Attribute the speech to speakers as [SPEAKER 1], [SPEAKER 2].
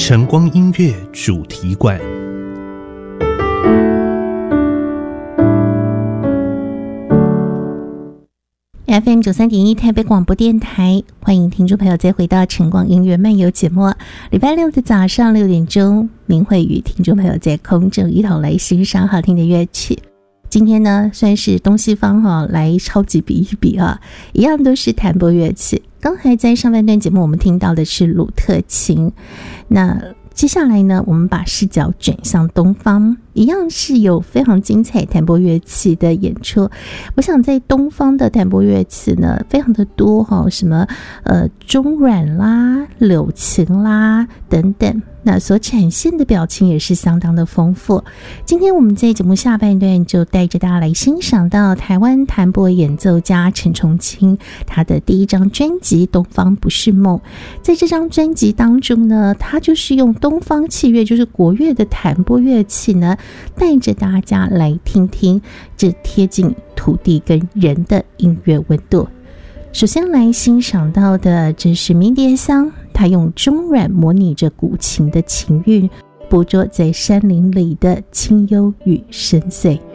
[SPEAKER 1] 晨光音乐主题馆。
[SPEAKER 2] FM 93.1台北广播电台，欢迎听众朋友再回到晨光音乐漫游节目。礼拜六的早上6点钟，明慧与听众朋友在空中一同来欣赏好听的乐曲。今天呢，算是东西方来超级比一比一样都是弹拨乐器。刚才在上半段节目我们听到的是鲁特琴，那接下来呢，我们把视角转向东方，一样是有非常精彩弹拨乐器的演出。我想在东方的弹拨乐器呢，非常的多什么中阮啦、柳琴啦等等，那所展现的表情也是相当的丰富。今天我们在节目下半段就带着大家来欣赏到台湾弹拨演奏家陈崇清他的第一张专辑《东方不是梦》。在这张专辑当中呢，他就是用东方器乐，就是国乐的弹拨乐器呢，带着大家来听听这贴近土地跟人的音乐温度。首先来欣赏到的这是迷迭香，他用中阮模拟着古琴的琴韵，捕捉在山林里的清幽与深邃。